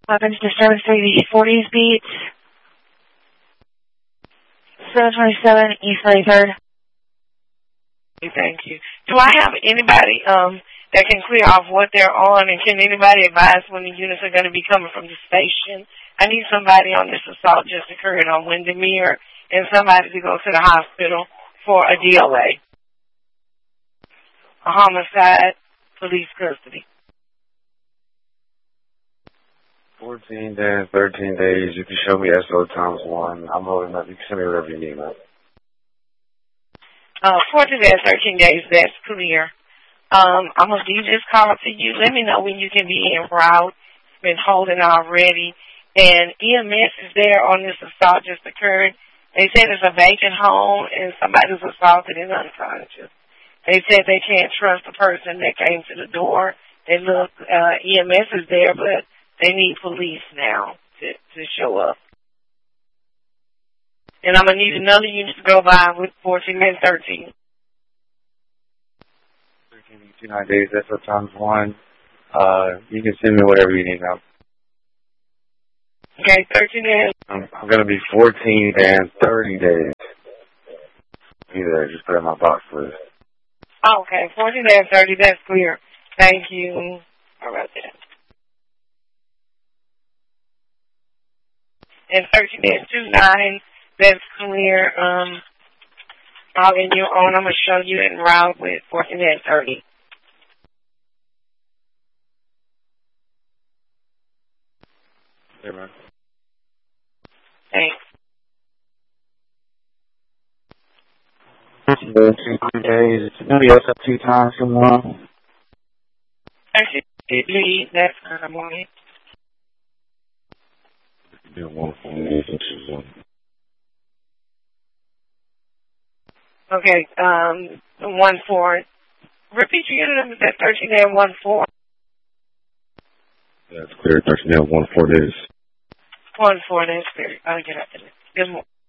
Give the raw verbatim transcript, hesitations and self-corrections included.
Weapons Disturbance three forties Beat. seven twenty-seven East thirty-third. Thank you. Do I have anybody um that can clear off what they're on, and can anybody advise when the units are going to be coming from the station? I need somebody on this assault just occurred on Windermere, and somebody to go to the hospital for a D L A. A homicide, police custody. fourteen days, thirteen days. You can show me S O times one. I'm rolling up. You can send me whatever you need, man. Uh, fourteen days, thirteen days, that's clear. Um, I'm going to do this call to you. Let me know when you can be en route. It's been holding already. And E M S is there on this assault just occurred. They said it's a vacant home and somebody was assaulted and unconscious. They said they can't trust the person that came to the door. They look, uh, E M S is there, but they need police now to, to show up. And I'm going to need another unit to go by with fourteen and thirteen. thirteen, two, nine days, S O times one. Uh, you can send me whatever you need now. Okay, thirteen and... I'm, I'm going to be fourteen and thirty days. Either, just put it in my box list. Oh, okay, fourteen and thirty, that's clear. Thank you. How about that? And thirteen and two nine, that's clear. Um, all in your own. I'm going to show you en route with fourteen and thirty. Okay, man. Thanks. Two days. It's going to be us up two times from one. Actually, leave. That's kind of morning. Yeah, one, four, one, six, one. Okay, um, one four. Repeat your unit number. That's thirteen and one four. That's clear. thirteen and one four days. One four. That's clear. I'll get up to it. Good morning.